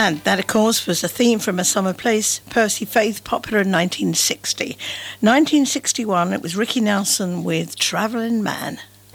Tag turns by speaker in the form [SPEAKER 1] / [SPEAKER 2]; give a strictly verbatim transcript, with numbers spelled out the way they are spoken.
[SPEAKER 1] And that, of course, was a theme from A Summer Place, Percy Faith, popular in nineteen sixty. nineteen sixty-one, it was Ricky Nelson with Travelling Man.